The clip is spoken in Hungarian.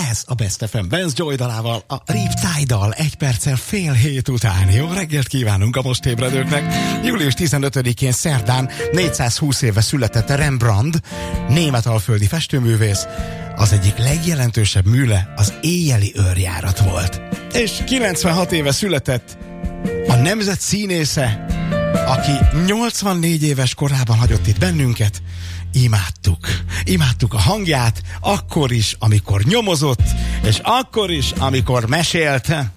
Ez a Best FM Benz Joy dalával, a Riptide-dal 1 perccel fél hét után. Jó reggelt kívánunk a most ébredőknek. Július 15-én szerdán 420 éve született Rembrandt, német-alföldi festőművész. Az egyik legjelentősebb műle az Éjjeli őrjárat volt. És 96 éve született a nemzet színésze, aki 84 éves korában hagyott itt bennünket. Imádtuk a hangját, akkor is, amikor nyomozott, és akkor is, amikor mesélt.